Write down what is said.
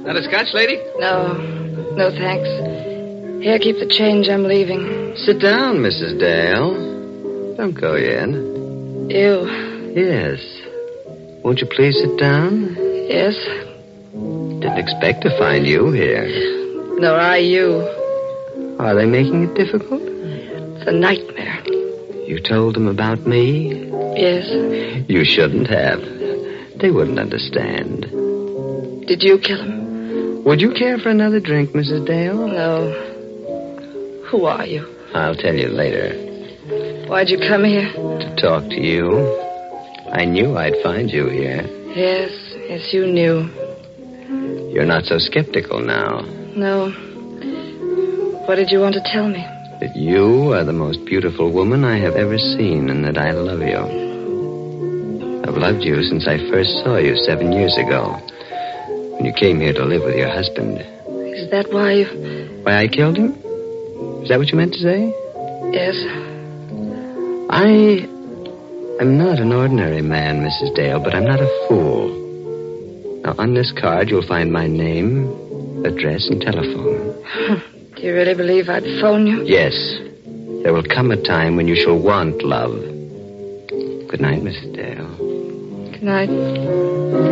Not a scotch, lady? No, thanks. Here, keep the change. I'm leaving. Sit down, Mrs. Dale. Don't go yet. You? Yes. Won't you please sit down? Yes. Didn't expect to find you here. Nor I you. Are they making it difficult? It's a nightmare. You told them about me? Yes. You shouldn't have. They wouldn't understand. Did you kill him? Would you care for another drink, Mrs. Dale? No. Who are you? I'll tell you later. Why'd you come here? To talk to you. I knew I'd find you here. Yes, you knew. You're not so skeptical now. No. What did you want to tell me? That you are the most beautiful woman I have ever seen, and that I love you. I've loved you since I first saw you 7 years ago, when you came here to live with your husband. Is that why you... Why I killed him? Is that what you meant to say? Yes. I'm not an ordinary man, Mrs. Dale, but I'm not a fool. Now, on this card, you'll find my name, address, and telephone. Do you really believe I'd phone you? Yes. There will come a time when you shall want love. Good night, Mrs. Dale. Good night.